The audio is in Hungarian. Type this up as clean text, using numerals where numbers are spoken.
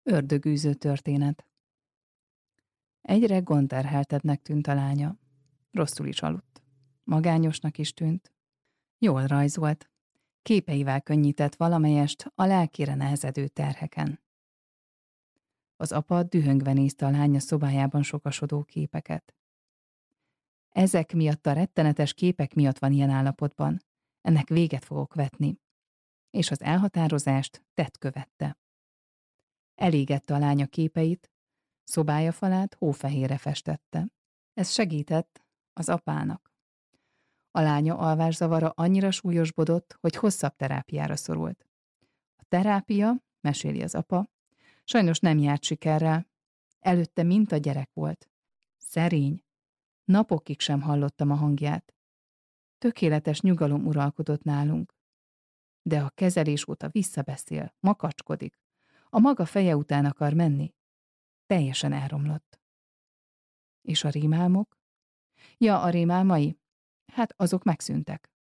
Ördögűző történet. Egyre gondterheltebbnek tűnt a lánya. Rosszul is aludt. Magányosnak is tűnt. Jól rajzolt. Képeivel könnyített valamelyest a lelkére nehezedő terheken. Az apa dühöngve nézte a lánya szobájában sokasodó képeket. Ezek miatt, a rettenetes képek miatt van ilyen állapotban. Ennek véget fogok vetni. És az elhatározást tett követte. Elégette a lánya képeit, szobája falát hófehérre festette. Ez segített az apának. A lánya alvászavara annyira súlyosbodott, hogy hosszabb terápiára szorult. A terápia, meséli az apa, sajnos nem járt sikerrel. Előtte mint a gyerek volt. Szerény. Napokig sem hallottam a hangját. Tökéletes nyugalom uralkodott nálunk. De a kezelés óta visszabeszél, makacskodik. A maga feje után akar menni. Teljesen elromlott. És a rémálmok? Ja, a rémálmai? Hát azok megszűntek.